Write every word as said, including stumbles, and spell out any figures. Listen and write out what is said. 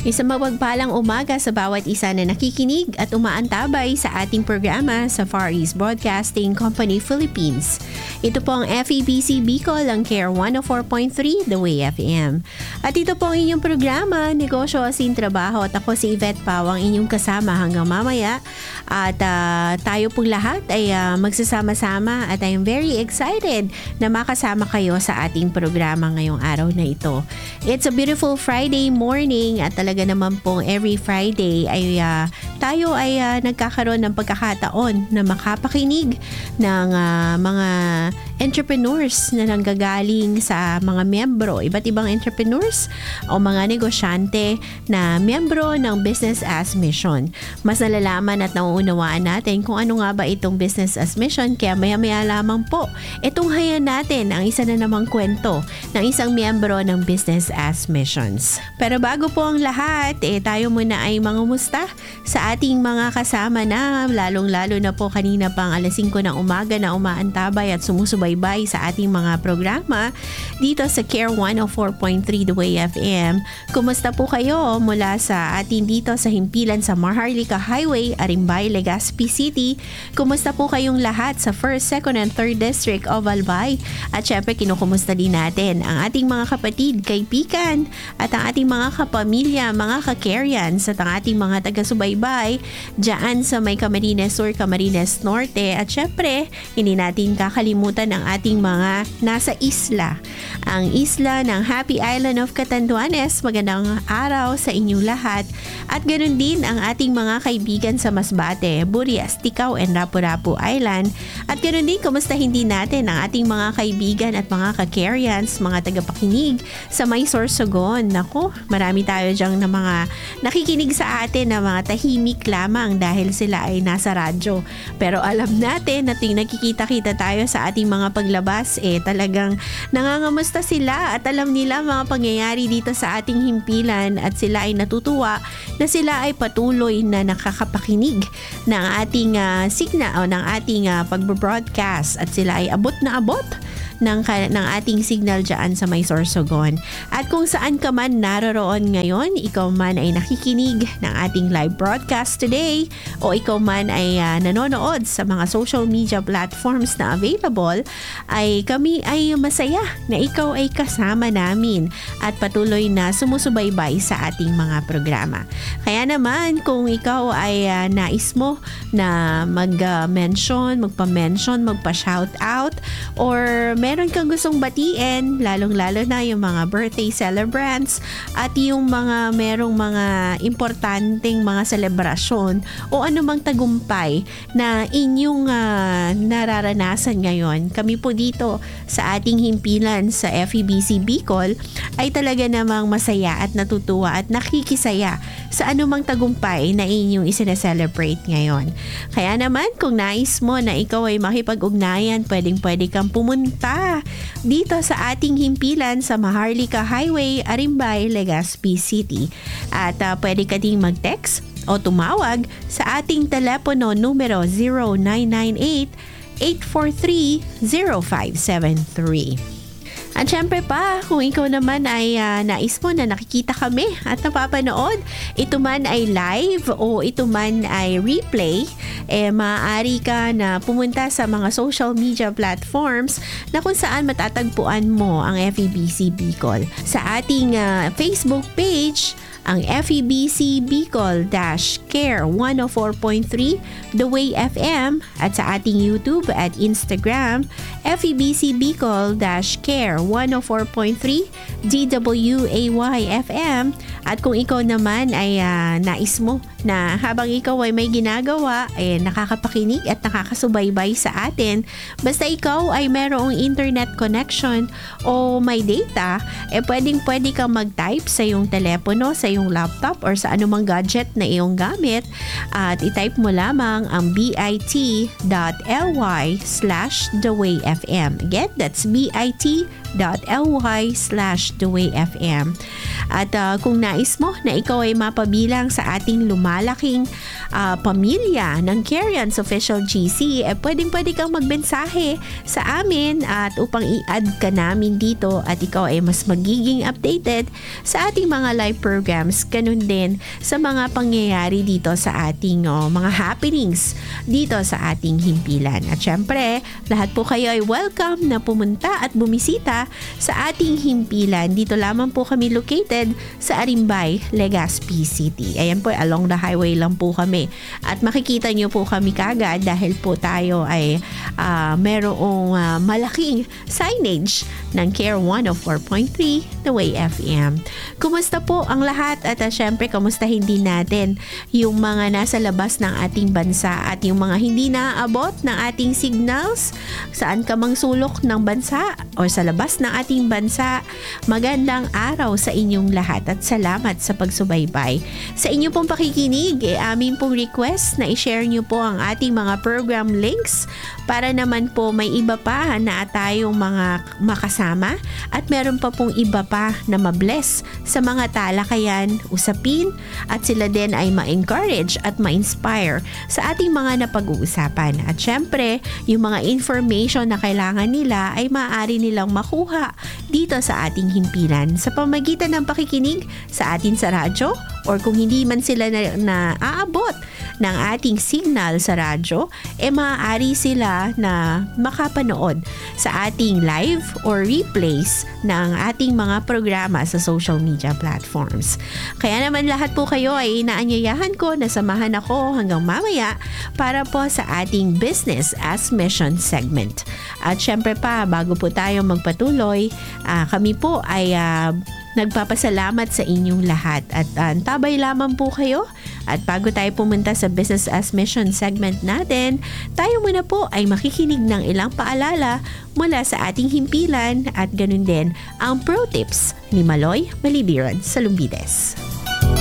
Isang mapagpalang umaga sa bawat isa na nakikinig at umaantabay sa ating programa sa Far East Broadcasting Company Philippines. Ito po ang F E B C Bicol, ang Care one oh four point three The Way F M. At ito po ang inyong programa, Negosyo Asin Trabaho. At ako si Yvette Pau, ang inyong kasama hanggang mamaya. At uh, tayo pong lahat ay uh, magsasama-sama at I'm very excited na makasama kayo sa ating programa ngayong araw na ito. It's a beautiful Friday morning at talaga naman pong every Friday ay uh, tayo ay uh, nagkakaroon ng pagkakataon na makapakinig ng uh, mga entrepreneurs na nanggagaling sa mga membro, iba't ibang entrepreneurs o mga negosyante na membro ng Business as Mission. Mas nalalaman at nauunawaan natin kung ano nga ba itong Business as Mission, kaya maya-maya lamang po itong hayan natin ang isa na namang kwento ng isang membro ng Business as Missions. Pero bago po ang lahat, eh, tayo muna ay mangumusta sa ating mga kasama na lalong-lalo na po kanina pang alas singko ng umaga na umaantabay at sumusubaybay sa ating mga programa dito sa Care one oh four point three The Way F M. Kumusta po kayo mula sa atin dito sa himpilan sa Maharlika Highway, Arimbay, Legazpi City? Kumusta po kayong lahat sa first, second and third District of Albay? At syempre kinukumusta din natin ang ating mga kapatid, kaibigan at ang ating mga kapamilya, mga ka-Carians at ang ating mga taga-subaybay dyan sa may Camarines Sur, Camarines Norte. At syempre, hindi natin kakalimutan ang ating mga nasa isla. Ang isla ng Happy Island of Catanduanes. Magandang araw sa inyong lahat. At ganoon din ang ating mga kaibigan sa Masbate, Burias, Ticao and Lapu-Lapu Island. At ganoon din, kumustahin din natin ang ating mga kaibigan at mga ka-Carians, mga tagapakinig sa may Sorsogon. Naku, marami tayo dyan na mga nakikinig sa atin na mga tahimik lamang dahil sila ay nasa radyo. Pero alam natin na tuwing nakikita-kita tayo sa ating mga paglabas, eh talagang nangangamusta sila at alam nila mga pangyayari dito sa ating himpilan at sila ay natutuwa na sila ay patuloy na nakakapakinig ng ating uh, signa o ng ating uh, pag-broadcast at sila ay abot na abot ng, ng ating signal dyan sa may Sorsogon. At kung saan ka man naroroon ngayon, ikaw man ay nakikinig ng ating live broadcast today o ikaw man ay uh, nanonood sa mga social media platforms na available, ay kami ay masaya na ikaw ay kasama namin at patuloy na sumusubaybay sa ating mga programa. Kaya naman kung ikaw ay uh, nais mo na mag-mention, uh, magpa-mention, magpa-shoutout or meron kang gustong batiin, lalong-lalo na yung mga birthday celebrants at yung mga merong mga importanteng mga selebrasyon o anumang tagumpay na inyong uh, nararanasan ngayon. Kami po dito sa ating himpilan sa F E B C Bicol ay talaga namang masaya at natutuwa at nakikisaya sa anumang tagumpay na inyong isina-celebrate ngayon. Kaya naman kung nais mo na ikaw ay makipag-ugnayan, pwedeng-pwede kang pumunta dito sa ating himpilan sa Maharlika Highway, Arimbay, Legazpi City. At uh, pwede ka ding mag-text o tumawag sa ating telepono numero zero nine nine eight, eight four three, zero five seven three. At syempre pa, kung ikaw naman ay uh, nais mo na nakikita kami at napapanood, ito man ay live o ito man ay replay, eh maaari ka na pumunta sa mga social media platforms na kung saan matatagpuan mo ang F E B C Bicol. Sa ating uh, Facebook page, ang F E B C Bicol-Care one oh four point three The Way F M at sa ating YouTube at Instagram, F E B C Bicol-Care one oh four point three D W A Y F M. At kung ikaw naman ay uh, nais mo na habang ikaw ay may ginagawa, eh, nakakapakinig at nakakasubaybay sa atin, basta ikaw ay merong internet connection o may data, eh pwedeng pwede kang mag-type sa iyong telepono, sa iyong laptop or sa anumang gadget na iyong gamit at i-type mo lamang ang bit.ly slash thewayfm. Again, that's bit.ly slash thewayfm. At uh, kung nais mo na ikaw ay mapabilang sa ating lumalaking uh, pamilya ng Carians Official G C, eh pwedeng pwede kang magmensahe sa amin at upang i-add ka namin dito at ikaw ay mas magiging updated sa ating mga live programs, ganun din sa mga pangyayari dito sa ating oh, mga happenings dito sa ating himpilan. At syempre, lahat po kayo ay welcome na pumunta at bumisita sa ating himpilan. Dito lamang po kami located sa Arimbay, Legazpi City. Ayan po, along the highway lang po kami. At makikita nyo po kami kagad dahil po tayo ay uh, merong uh, malaking signage ng Care one oh four point three The Way F M. Kumusta po ang lahat? At uh, syempre, kumustahin din natin yung mga nasa labas ng ating bansa at yung mga hindi naaabot ng ating signals saan ka mang sulok ng bansa o sa labas ng ating bansa. Magandang araw sa inyong lahat at salamat sa pagsubaybay. Sa inyo pong pakikinig, eh, amin pong request na i-share nyo po ang ating mga program links para naman po may iba pa na tayong mga makasama at meron pa pong iba pa na mabless sa mga talakayan, usapin at sila din ay ma-encourage at ma-inspire sa ating mga napag-uusapan. At syempre, yung mga information na kailangan nila ay maaari nilang makuha dito sa ating himpilan sa pamagitan ng pakikinig sa atin sa radyo, or kung hindi man sila na, na aabot ng ating signal sa radyo, eh maaari sila na makapanood sa ating live or replays ng ating mga programa sa social media platforms. Kaya naman lahat po kayo ay inaanyayahan ko na samahan ako hanggang mamaya para po sa ating Business as Mission segment. At syempre pa, bago po tayo magpatuloy, uh, kami po ay uh, nagpapasalamat sa inyong lahat at uh, tabay lamang po kayo. At bago tayo pumunta sa Business as Mission segment natin, tayo muna po ay makikinig ng ilang paalala mula sa ating himpilan at ganun din ang pro tips ni Maloy Malibiran Salumbides.